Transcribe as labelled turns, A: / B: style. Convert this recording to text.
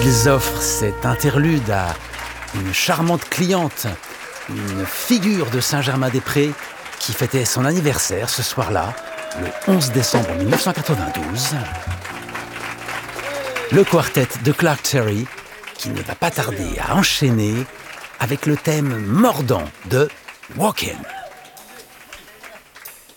A: Ils offrent cet interlude à une charmante cliente, une figure de Saint-Germain-des-Prés qui fêtait son anniversaire ce soir-là, le 11 décembre 1992. Le quartet de Clark Terry qui ne va pas tarder à enchaîner avec le thème mordant de Walkin'.